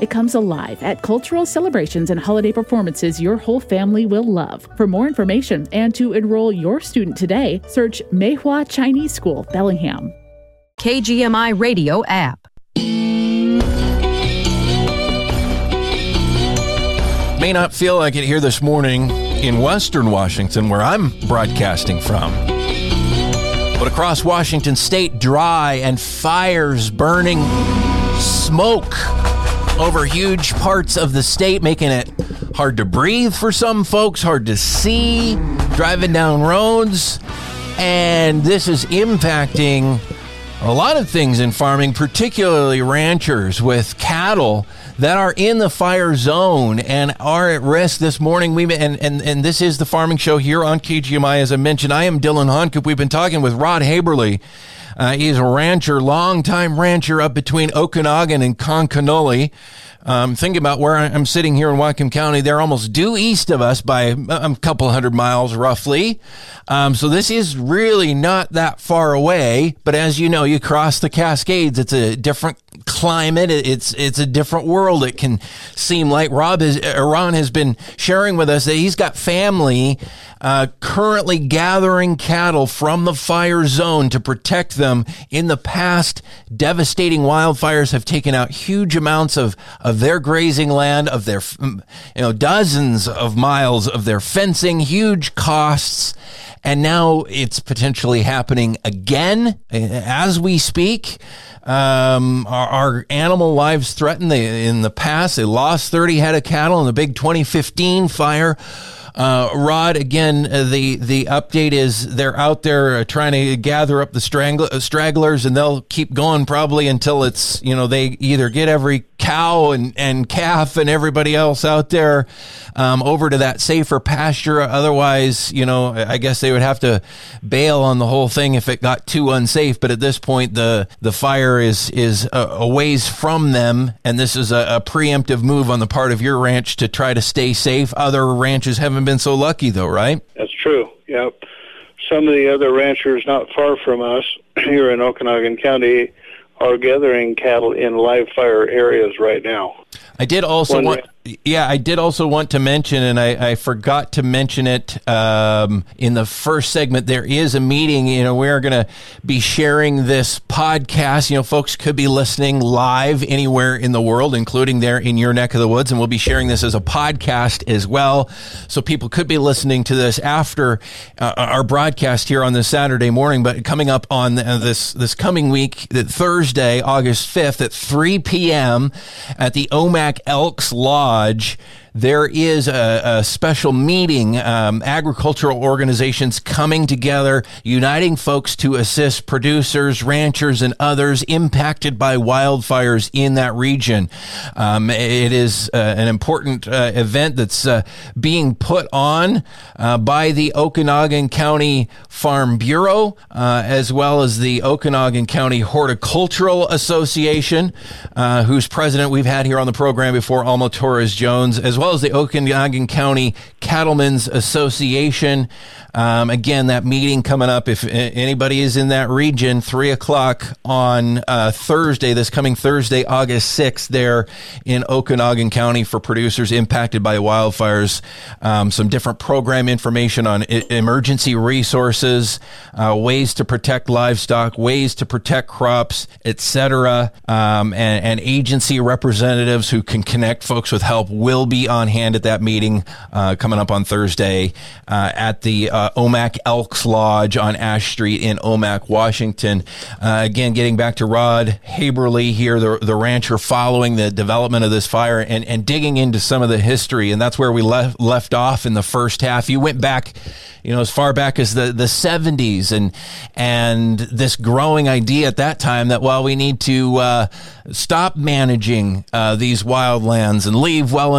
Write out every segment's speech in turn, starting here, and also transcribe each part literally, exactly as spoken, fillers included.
It comes alive at cultural celebrations and holiday performances your whole family will love. For more information and to enroll your student today, search Meihua Chinese School, Bellingham. K G M I Radio app. May not feel like it here this morning in Western Washington, where I'm broadcasting from. But across Washington state, dry and fires burning, smoke over huge parts of the state, making it hard to breathe for some folks, hard to see, driving down roads. And this is impacting a lot of things in farming, particularly ranchers with cattle that are in the fire zone and are at risk this morning. We and, and, and this is the Farming Show here on K G M I. As I mentioned, I am Dylan Honkoop. We've been talking with Rod Haberly. Uh, he's a rancher, longtime rancher up between Okanogan and Concanoli. Um, thinking about where I'm sitting here in Whatcom County, they're almost due east of us by a couple hundred miles roughly. Um, so this is really not that far away. But as you know, you cross the Cascades, it's a different climate. It's it's a different world. It can seem like Rob is, Ron has been sharing with us that he's got family uh, currently gathering cattle from the fire zone to protect them. In the past, devastating wildfires have taken out huge amounts of, of their grazing land, of their, you know, dozens of miles of their fencing, huge costs. And now it's potentially happening again as we speak. Um, our, our animal lives threatened. They, in the past, they lost thirty head of cattle in the big twenty fifteen fire. Uh, Rod, again, uh, the, the update is they're out there uh, trying to gather up the strangl- uh, stragglers, and they'll keep going probably until it's, you know, they either get every cow and, and calf and everybody else out there um, over to that safer pasture. Otherwise, you know, I guess they would have to bail on the whole thing if it got too unsafe. But at this point, the, the fire is, is a, a ways from them, and this is a, a preemptive move on the part of your ranch to try to stay safe. Other ranches haven't been so lucky, though, right? That's true. Yep. Some of the other ranchers not far from us here in Okanogan County are gathering cattle in live fire areas right now. I did also One want, yeah, I did also want to mention, and I, I forgot to mention it um, in the first segment. There is a meeting. You know, we're going to be sharing this podcast. You know, folks could be listening live anywhere in the world, including there in your neck of the woods, and we'll be sharing this as a podcast as well. So people could be listening to this after uh, our broadcast here on this Saturday morning. But coming up on uh, this this coming week, Thursday, August fifth at three p.m. at the Omak Elks Lodge, there is a, a special meeting, um, agricultural organizations coming together, uniting folks to assist producers, ranchers, and others impacted by wildfires in that region. Um, it is uh, an important uh, event that's uh, being put on uh, by the Okanogan County Farm Bureau, uh, as well as the Okanogan County Horticultural Association, uh, whose president we've had here on the program before, Alma Torres-Jones, as well as the Okanogan County Cattlemen's Association. Um, again, that meeting coming up, if anybody is in that region, three o'clock on uh, Thursday, this coming Thursday, August sixth, there in Okanogan County for producers impacted by wildfires. Um, some different program information on I- emergency resources, uh, ways to protect livestock, ways to protect crops, et cetera. Um, and, and agency representatives who can connect folks with help will be on hand at that meeting uh, coming up on Thursday uh, at the uh, Omak Elks Lodge on Ash Street in Omak, Washington. Uh, again, getting back to Rod Haberly here, the, the rancher following the development of this fire and, and digging into some of the history. And that's where we left, left off in the first half. You went back, you know, as far back as the, the seventies and, and this growing idea at that time that, well, we need to uh, stop managing uh, these wildlands and leave well enough alone.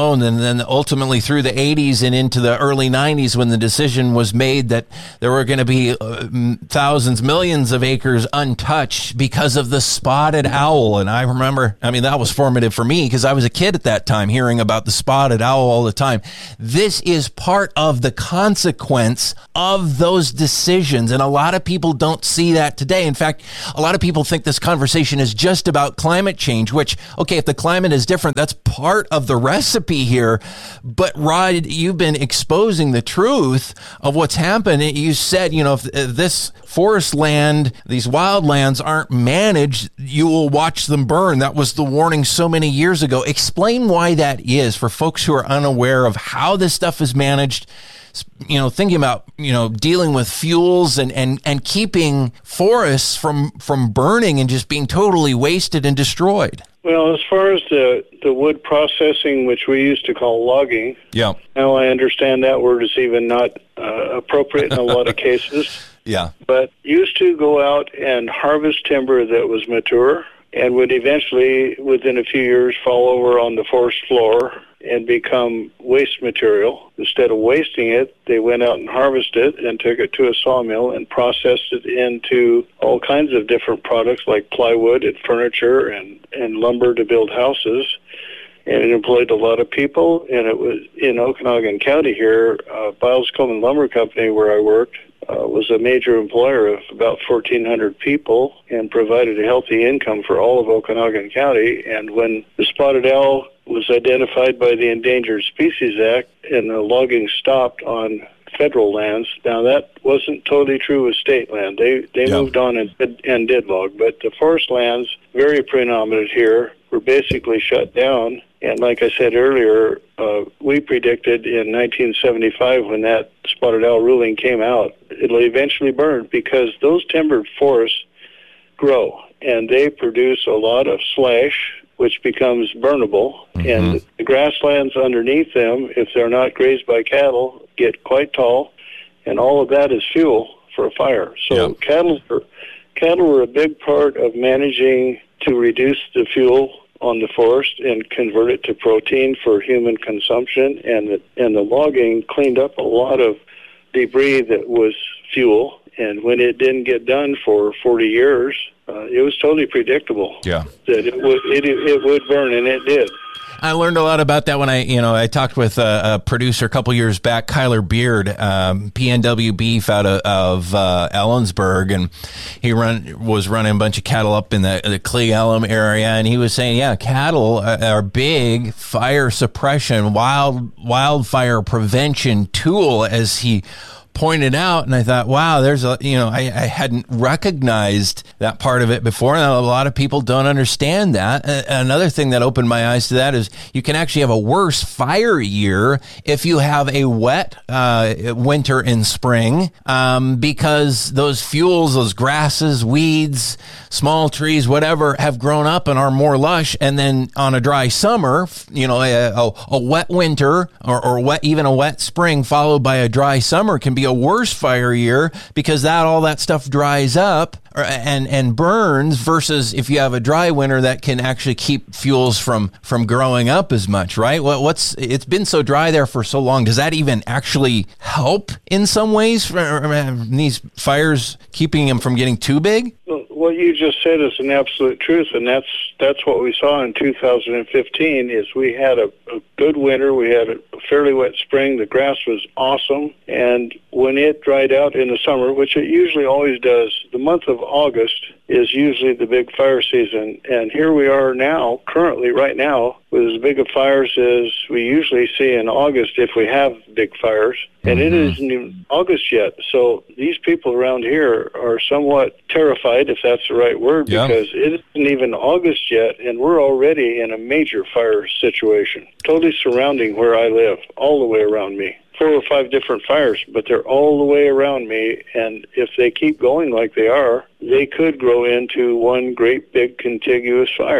known. And then ultimately through the eighties and into the early nineties, when the decision was made that there were going to be uh, thousands, millions of acres untouched because of the spotted owl. And I remember, I mean, that was formative for me because I was a kid at that time hearing about the spotted owl all the time. This is part of the consequence of those decisions. And a lot of people don't see that today. In fact, a lot of people think this conversation is just about climate change, which, okay, if the climate is different, that's part of the recipe here. But Rod, you've been exposing the truth of what's happened. You said, you know, if, if this forest land, these wildlands aren't managed, you will watch them burn. That was the warning so many years ago. Explain why that is for folks who are unaware of how this stuff is managed. You know, thinking about, you know, dealing with fuels and, and, and keeping forests from, from burning and just being totally wasted and destroyed. Well, as far as the, the wood processing, which we used to call logging, yeah. Now I understand that word is even not uh, appropriate in a lot of cases. Yeah. But used to go out and harvest timber that was mature and would eventually, within a few years, fall over on the forest floor and become waste material. Instead of wasting it, they went out and harvested it and took it to a sawmill and processed it into all kinds of different products like plywood and furniture and, and lumber to build houses. And it employed a lot of people, and it was in Okanagan County here. uh, Biles Coleman Lumber Company, where I worked, uh, was a major employer of about fourteen hundred people and provided a healthy income for all of Okanagan County. And when the spotted owl was identified by the Endangered Species Act and the logging stopped on federal lands, now that wasn't totally true with state land. They they yeah. moved on and, and did log, but the forest lands, very predominant here, were basically shut down. And like I said earlier, uh, we predicted in nineteen seventy-five, when that spotted owl ruling came out, it'll eventually burn because those timbered forests grow and they produce a lot of slash, which becomes burnable. Mm-hmm. And the grasslands underneath them, if they're not grazed by cattle, get quite tall, and all of that is fuel for a fire. So yep. cattle, are, cattle were a big part of managing to reduce the fuel on the forest and convert it to protein for human consumption, and the, and the logging cleaned up a lot of debris that was fuel. And when it didn't get done for forty years, uh, it was totally predictable yeah. that it would it, it would burn, and it did. I learned a lot about that when I, you know, I talked with a, a producer a couple years back, Kyler Beard, um, P N W Beef out of, of uh, Ellensburg, and he run was running a bunch of cattle up in the, the Cle Elum area, and he was saying, yeah, cattle are big fire suppression, wild wildfire prevention tool, as he pointed out. And I thought, wow, there's a, you know, I, I hadn't recognized that part of it before. And a lot of people don't understand that. Uh, another thing that opened my eyes to that is you can actually have a worse fire year if you have a wet uh, winter and spring, um, because those fuels, those grasses, weeds, small trees, whatever, have grown up and are more lush. And then on a dry summer, you know, a, a, a wet winter or, or wet, even a wet spring followed by a dry summer can be a worse fire year because that all that stuff dries up or, and and burns, versus if you have a dry winter that can actually keep fuels from from growing up as much, right? What, what's it's been so dry there for so long. Does that even actually help in some ways for these fires, keeping them from getting too big? What you just said is an absolute truth, and that's that's what we saw in two thousand fifteen. Is we had a, a good winter, we had a fairly wet spring, the grass was awesome, and when it dried out in the summer, which it usually always does, the month of August is usually the big fire season. And here we are now, currently right now, with as big of fires as we usually see in August if we have big fires. And mm-hmm. it isn't even August yet. So these people around here are somewhat terrified, if that's the right word, yeah. because it isn't even August yet, and we're already in a major fire situation, totally surrounding where I live, all the way around me. Four or five different fires, but they're all the way around me, and if they keep going like they are, they could grow into one great big contiguous fire.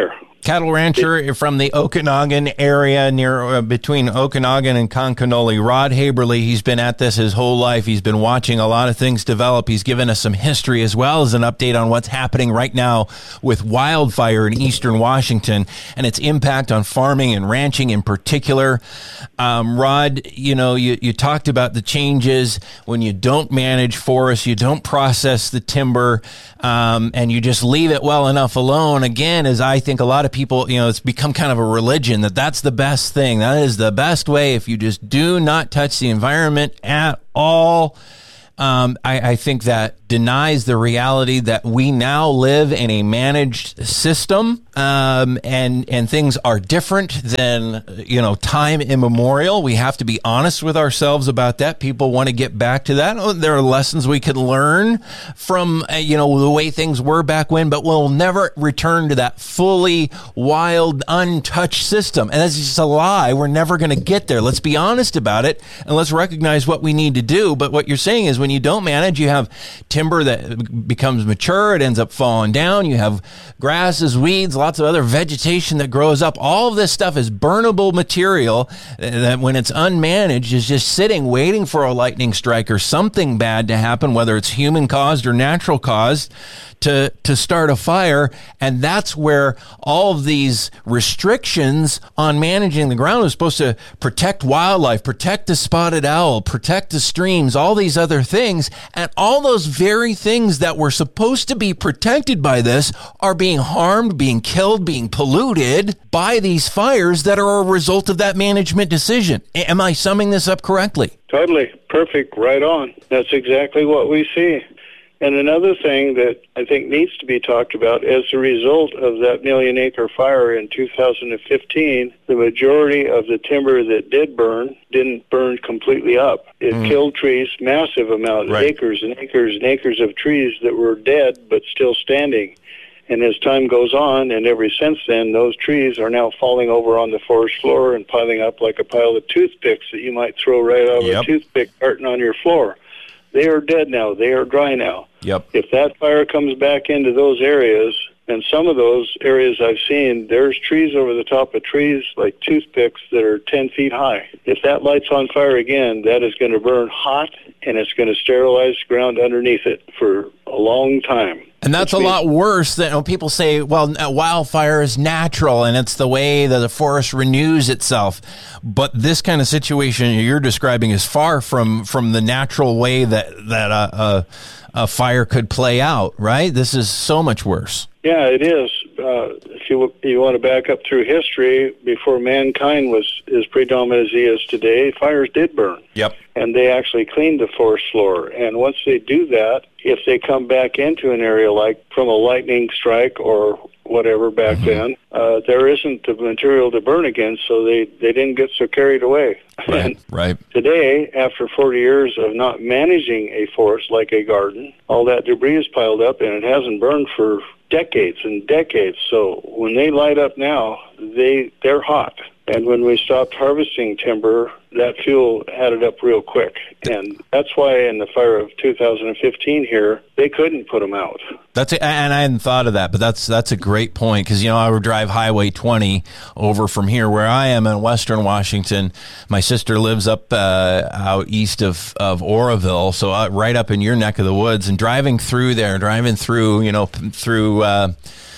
Cattle rancher from the Okanagan area near uh, between Okanagan and Concanoli. Rod Haberly, he's been at this his whole life. He's been watching a lot of things develop. He's given us some history as well as an update on what's happening right now with wildfire in eastern Washington and its impact on farming and ranching in particular. Um, Rod, you know, you, you talked about the changes when you don't manage forests, you don't process the timber, um, and you just leave it well enough alone. Again, as I think a lot of people, you know, it's become kind of a religion that that's the best thing. That is the best way. If you just do not touch the environment at all, um, I, I think that denies the reality that we now live in a managed system, um, and and things are different than, you know, time immemorial. We have to be honest with ourselves about that. People want to get back to that. Oh, there are lessons we can learn from, uh, you know, the way things were back when, but we'll never return to that fully wild, untouched system. And that's just a lie. We're never going to get there. Let's be honest about it, and let's recognize what we need to do. But what you're saying is when you don't manage, you have timber that becomes mature, it ends up falling down. You have grasses, weeds, lots of other vegetation that grows up. All of this stuff is burnable material that when it's unmanaged is just sitting waiting for a lightning strike or something bad to happen, whether it's human caused or natural caused, to to start a fire. And that's where all of these restrictions on managing the ground are supposed to protect wildlife, protect the spotted owl, protect the streams, all these other things. And all those very things that were supposed to be protected by this are being harmed, being killed, being polluted by these fires that are a result of that management decision. Am I summing this up correctly? Totally. Perfect. Right on. That's exactly what we see. And another thing that I think needs to be talked about, as a result of that million acre fire in two thousand fifteen, the majority of the timber that did burn didn't burn completely up. It mm. killed trees, massive amount, right. acres and acres and acres of trees that were dead but still standing. And as time goes on, and ever since then, those trees are now falling over on the forest floor and piling up like a pile of toothpicks that you might throw right out of yep. a toothpick carton on your floor. They are dead now. They are dry now. Yep. If that fire comes back into those areas, and some of those areas I've seen, there's trees over the top of trees like toothpicks that are ten feet high. If that lights on fire again, that is going to burn hot, and it's going to sterilize the ground underneath it for a long time. And that's a lot worse than when people say, well, wildfire is natural and it's the way that the forest renews itself. But this kind of situation you're describing is far from, from the natural way that, that a, a, a fire could play out, right? This is so much worse. Yeah, it is. Uh, if you you want to back up through history, before mankind was as predominant as he is today, fires did burn. Yep. And they actually cleaned the forest floor. And once they do that, if they come back into an area like from a lightning strike or whatever back mm-hmm. then, uh, there isn't the material to burn again, so they, they didn't get so carried away. Right, and right. Today, after forty years of not managing a forest like a garden, all that debris is piled up, and it hasn't burned for decades and decades. So when they light up now, they, they're hot. And when we stopped harvesting timber, that fuel added up real quick. And that's why in the fire of two thousand fifteen here, they couldn't put them out. That's a, and I hadn't thought of that, but that's that's a great point, because, you know, I would drive Highway twenty over from here where I am in Western Washington. My sister lives up uh, out east of, of Oroville, so uh, right up in your neck of the woods. And driving through there, driving through, you know, through uh,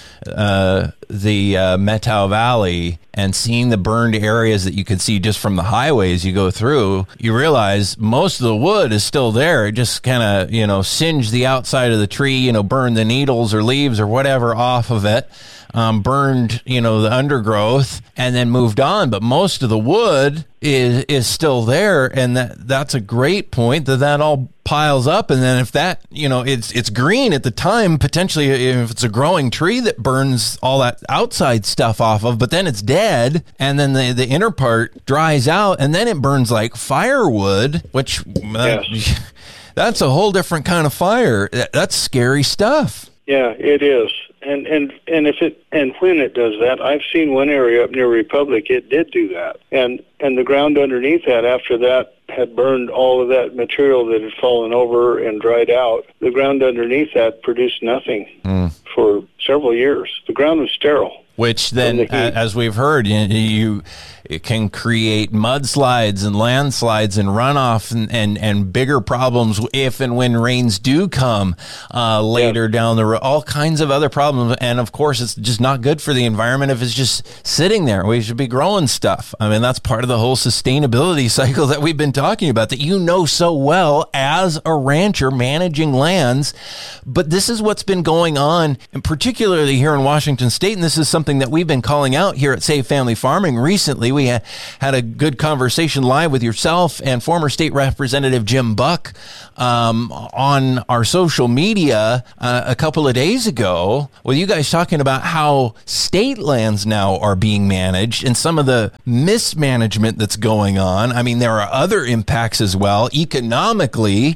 uh, the uh, Methow Valley, and seeing the burned areas that you could see just from the highways you go through, you realize most of the wood is still there. It just kind of, you know, singed the outside of the tree, you know, burned the needles or leaves or whatever off of it, um, burned, you know, the undergrowth, and then moved on. But most of the wood is is still there, and that that's a great point, that that all piles up. And then if that, you know, it's it's green at the time, potentially if it's a growing tree that burns all that outside stuff off of, but then it's dead, and then the, the inner part dries out, and then it burns like firewood, which uh, yes. that's a whole different kind of fire. That's scary stuff. Yeah, it is. And and and if it and when it does that, I've seen one area up near Republic, it did do that. And and the ground underneath that, after that had burned all of that material that had fallen over and dried out, the ground underneath that produced nothing mm. for several years. The ground was sterile. Which then, the as we've heard, you, you it can create mudslides and landslides and runoff and, and, and bigger problems if and when rains do come uh, later yeah. down the road. All kinds of other problems. And, of course, it's just not good for the environment if it's just sitting there. We should be growing stuff. I mean, that's part of the whole sustainability cycle that we've been talking about that you know so well as a rancher managing lands. But this is what's been going on, and particularly here in Washington State, and this is something that we've been calling out here at Save Family Farming recently. We ha- had a good conversation live with yourself and former State Representative Jim Buck um, on our social media uh, a couple of days ago. Well, you guys talking about how state lands now are being managed and some of the mismanagement that's going on. I mean, there are other impacts as well economically.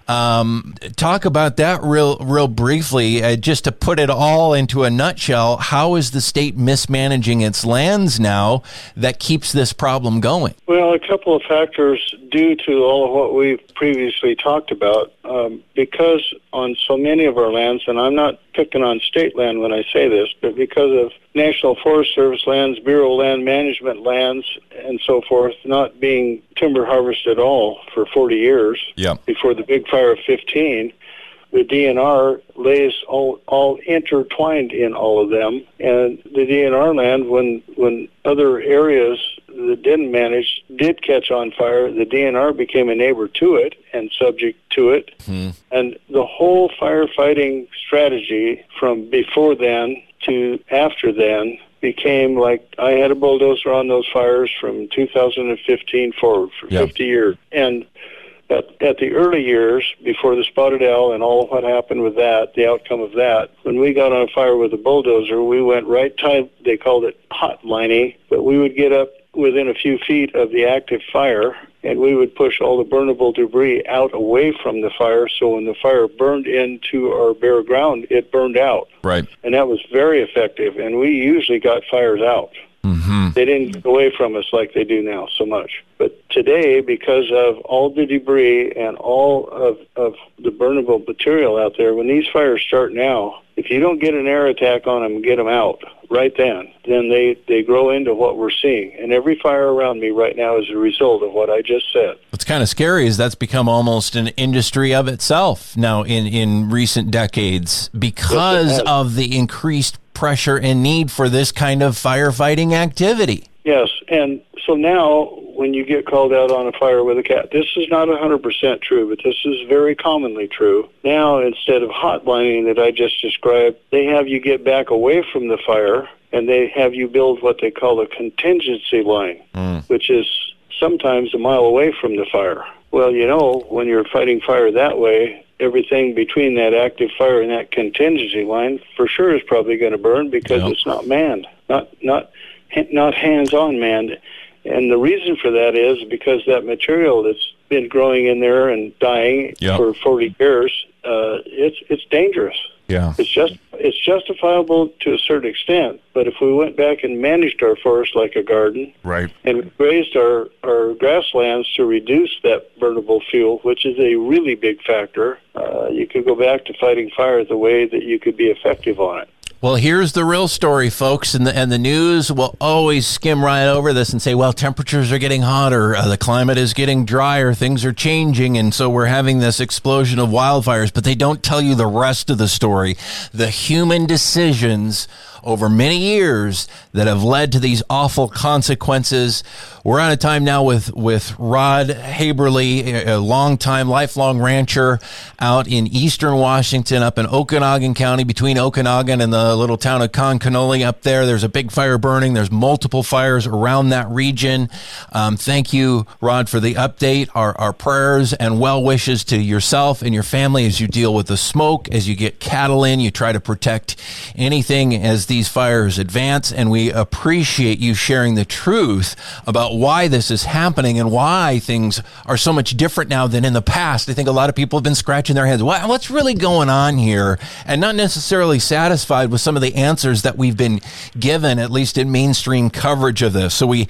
Um, talk about that real, real briefly, uh, just to put it all into a nutshell. How is the state mismanaging its lands now that keeps this problem going? Well, a couple of factors due to all of what we've previously talked about. Um, because on so many of our lands, and I'm not picking on state land when I say this, but because of National Forest Service lands, Bureau land management lands, and so forth, not being timber harvested at all for forty years yeah. before the big fire of fifteen, the D N R lays all, all intertwined in all of them. And the D N R land, when when other areas that didn't manage did catch on fire, the D N R became a neighbor to it and subject to it. Hmm. And the whole firefighting strategy from before then to after then became like, I had a bulldozer on those fires from two thousand fifteen forward for yep. fifty years. And At, at the early years, before the spotted owl and all of what happened with that, the outcome of that, when we got on fire with a bulldozer, we went right time, they called it hotlining, but we would get up within a few feet of the active fire, and we would push all the burnable debris out away from the fire, so when the fire burned into our bare ground, it burned out. Right. And that was very effective, and we usually got fires out. Mm-hmm. They didn't get away from us like they do now so much. But today, because of all the debris and all of, of the burnable material out there, when these fires start now, if you don't get an air attack on them and get them out right then, then they, they grow into what we're seeing. And every fire around me right now is a result of what I just said. What's kind of scary is that's become almost an industry of itself now in, in recent decades because yes, of the increased pressure and need for this kind of firefighting activity. Yes, and so now when you get called out on a fire with a cat, this is not one hundred percent true, but this is very commonly true. Now, instead of hotlining that I just described, they have you get back away from the fire, and they have you build what they call a contingency line, mm. which is sometimes a mile away from the fire. Well, you know, when you're fighting fire that way, everything between that active fire and that contingency line for sure is probably going to burn because yep. it's not manned, not not not hands-on manned. And the reason for that is because that material that's been growing in there and dying yep. for forty years, uh, it's it's dangerous. Yeah, it's just it's justifiable to a certain extent. But if we went back and managed our forest like a garden, right, and raised our our grasslands to reduce that burnable fuel, which is a really big factor, uh, you could go back to fighting fire the way that you could be effective on it. Well, here's the real story, folks, and the, and the news will always skim right over this and say, well, temperatures are getting hotter, uh, the climate is getting drier, things are changing, and so we're having this explosion of wildfires, but they don't tell you the rest of the story, the human decisions over many years that have led to these awful consequences. We're out of time now with, with Rod Haberle, a longtime, lifelong rancher out in eastern Washington, up in Okanogan County, between Okanogan and the little town of Conconoli up there. There's a big fire burning. There's multiple fires around that region. Um, thank you, Rod, for the update. Our, our prayers and well wishes to yourself and your family as you deal with the smoke, as you get cattle in, you try to protect anything as these fires advance, and we appreciate you sharing the truth about why this is happening and why things are so much different now than in the past. I think a lot of people have been scratching their heads. What's really going on here? And not necessarily satisfied with some of the answers that we've been given, at least in mainstream coverage of this. So we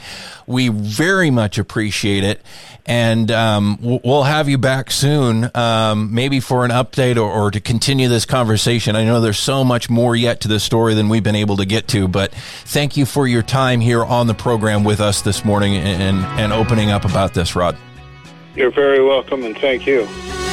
We very much appreciate it. And um, we'll have you back soon, um, maybe for an update or, or to continue this conversation. I know there's so much more yet to the story than we've been able to get to, but thank you for your time here on the program with us this morning and, and opening up about this, Rod. You're very welcome, and thank you.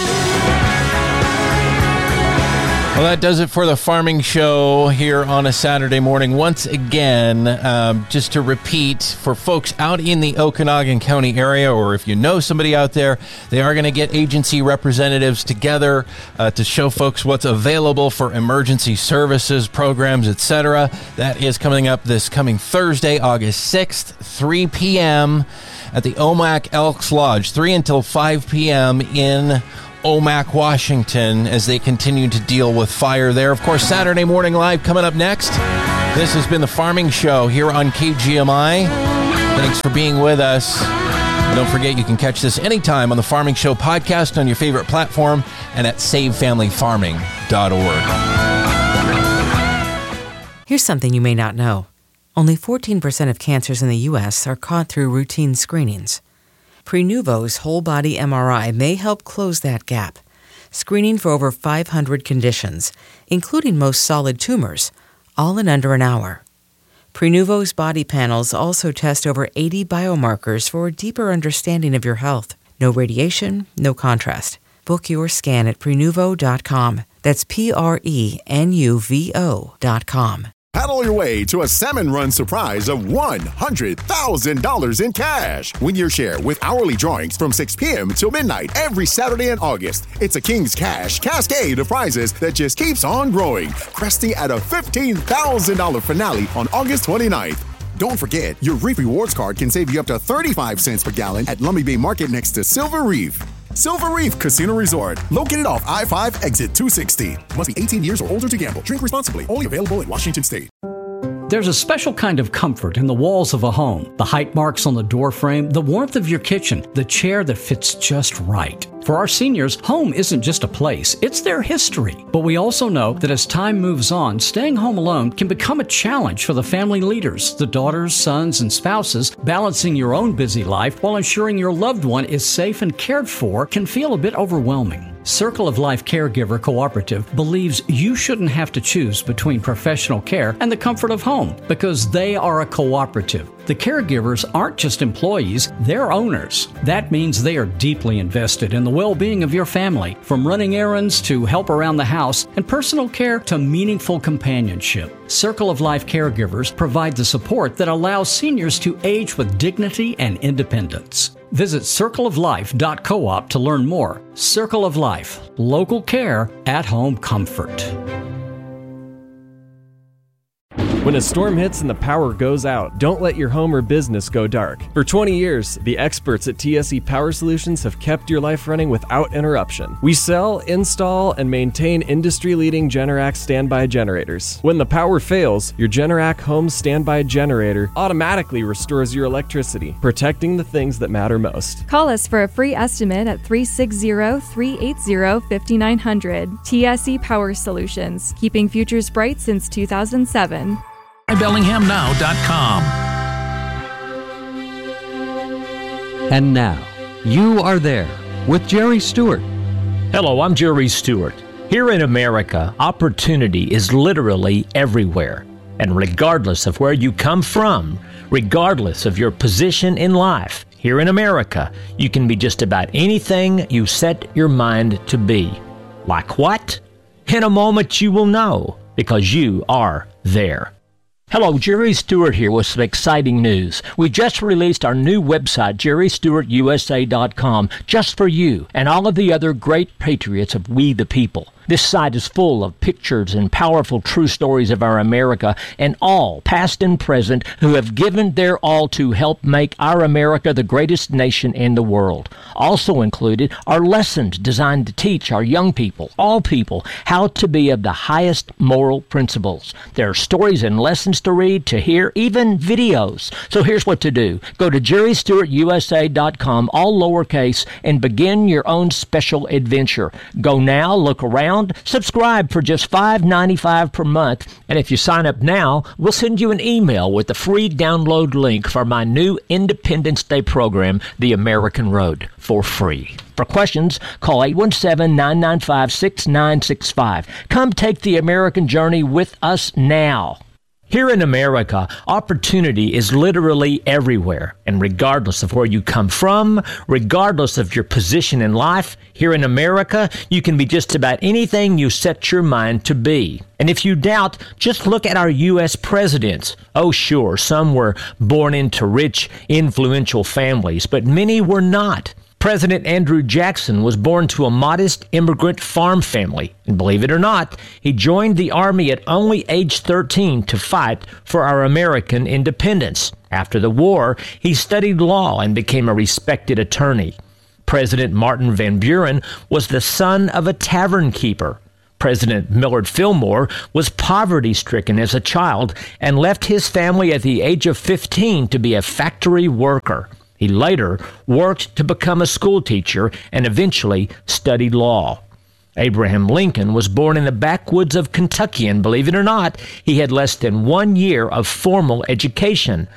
Well, that does it for the Farming Show here on a Saturday morning. Once again, um, just to repeat, for folks out in the Okanagan County area, or if you know somebody out there, they are going to get agency representatives together uh, to show folks what's available for emergency services, programs, et cetera. That is coming up this coming Thursday, August sixth, three p.m. at the Omak Elks Lodge, three until five p.m. in Omak, Washington, as they continue to deal with fire there. Of course, Saturday Morning Live coming up next. This has been the Farming Show here on K G M I. Thanks for being with us. And don't forget, you can catch this anytime on the Farming Show podcast on your favorite platform and at save family farming dot org. Here's something you may not know. Only fourteen percent of cancers in the U S are caught through routine screenings. Prenuvo's whole-body M R I may help close that gap, screening for over five hundred conditions, including most solid tumors, all in under an hour. Prenuvo's body panels also test over eighty biomarkers for a deeper understanding of your health. No radiation, no contrast. Book your scan at prenuvo dot com. That's P R E N U V O dot com. Paddle your way to a Salmon Run surprise of one hundred thousand dollars in cash. Win your share with hourly drawings from six p.m. till midnight every Saturday in August. It's a King's Cash cascade of prizes that just keeps on growing, cresting at a fifteen thousand dollars finale on August twenty-ninth. Don't forget, your Reef Rewards card can save you up to thirty-five cents per gallon at Lummi Bay Market next to Silver Reef. Silver Reef Casino Resort, located off I five, exit two sixty. Must be eighteen years or older to gamble. Drink responsibly. Only available in Washington State. There's a special kind of comfort in the walls of a home. The height marks on the door frame, the warmth of your kitchen, the chair that fits just right. For our seniors, home isn't just a place, it's their history. But we also know that as time moves on, staying home alone can become a challenge for the family leaders, the daughters, sons, and spouses. Balancing your own busy life while ensuring your loved one is safe and cared for can feel a bit overwhelming. Circle of Life Caregiver Cooperative believes you shouldn't have to choose between professional care and the comfort of home because they are a cooperative. The caregivers aren't just employees, they're owners. That means they are deeply invested in the well-being of your family, from running errands to help around the house and personal care to meaningful companionship. Circle of Life Caregivers provide the support that allows seniors to age with dignity and independence. Visit circle of life dot coop to learn more. Circle of Life, local care, at-home comfort. When a storm hits and the power goes out, don't let your home or business go dark. For twenty years, the experts at T S E Power Solutions have kept your life running without interruption. We sell, install, and maintain industry-leading Generac standby generators. When the power fails, your Generac home standby generator automatically restores your electricity, protecting the things that matter most. Call us for a free estimate at three six zero, three eight zero, five nine zero zero. T S E Power Solutions, keeping futures bright since two thousand seven. Bellingham Now dot com. And now, You Are There with Jerry Stewart. Hello, I'm Jerry Stewart. Here in America, opportunity is literally everywhere. And regardless of where you come from, regardless of your position in life, here in America, you can be just about anything you set your mind to be. Like what? In a moment you will know, because you are there. Hello, Jerry Stewart here with some exciting news. We just released our new website, jerry stewart u s a dot com, just for you and all of the other great patriots of We the People. This site is full of pictures and powerful true stories of our America and all, past and present, who have given their all to help make our America the greatest nation in the world. Also included are lessons designed to teach our young people, all people, how to be of the highest moral principles. There are stories and lessons to read, to hear, even videos. So here's what to do. Go to jerry stewart u s a dot com, all lowercase, and begin your own special adventure. Go now, look around, around, subscribe for just five dollars and ninety-five cents per month. And if you sign up now, we'll send you an email with a free download link for my new Independence Day program, The American Road, for free. For questions, call eight one seven, nine nine five, six nine six five. Come take the American journey with us now. Here in America, opportunity is literally everywhere. And regardless of where you come from, regardless of your position in life, here in America, you can be just about anything you set your mind to be. And if you doubt, just look at our U S presidents. Oh, sure, some were born into rich, influential families, but many were not. President Andrew Jackson was born to a modest immigrant farm family, and believe it or not, he joined the Army at only age thirteen to fight for our American independence. After the war, he studied law and became a respected attorney. President Martin Van Buren was the son of a tavern keeper. President Millard Fillmore was poverty-stricken as a child and left his family at the age of fifteen to be a factory worker. He later worked to become a school teacher and eventually studied law. Abraham Lincoln was born in the backwoods of Kentucky, and believe it or not, he had less than one year of formal education.